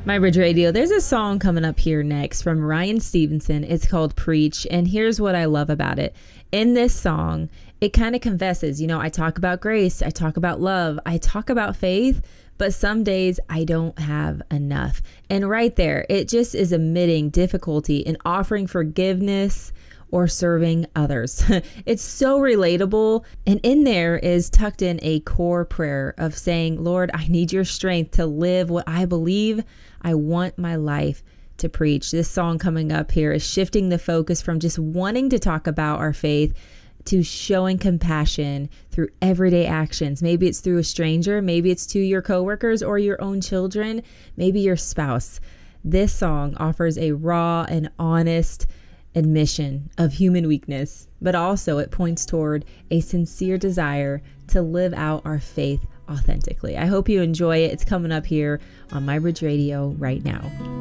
My Bridge Radio. There's a song coming up here next from Ryan Stevenson. It's called Preach. And here's what I love about it. In this song, it kind of confesses, I talk about grace, I talk about love, I talk about faith, but some days I don't have enough. And right there, it just is admitting difficulty in offering forgiveness or serving others. It's so relatable. And in there is tucked in a core prayer of saying, Lord, I need your strength to live what I believe. I want my life to preach. This song coming up here is shifting the focus from just wanting to talk about our faith to showing compassion through everyday actions. Maybe it's through a stranger, maybe it's to your coworkers or your own children, maybe your spouse. This song offers a raw and honest admission of human weakness, but also it points toward a sincere desire to live out our faith authentically. I hope you enjoy it. It's coming up here on My Bridge Radio right now.